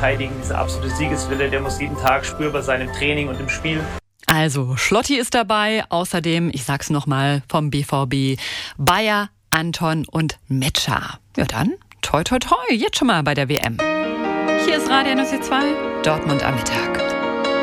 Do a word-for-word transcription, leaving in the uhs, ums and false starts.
verteidigen. Dieser absolute Siegeswille, der muss jeden Tag spürbar sein im Training und im Spiel. Also, Schlotti ist dabei. Außerdem, ich sag's nochmal, vom B V B, Bayer, Anton und Metscher. Ja dann, toi toi toi, jetzt schon mal bei der W M. Hier ist Radio N S C zwei, Dortmund am Mittag.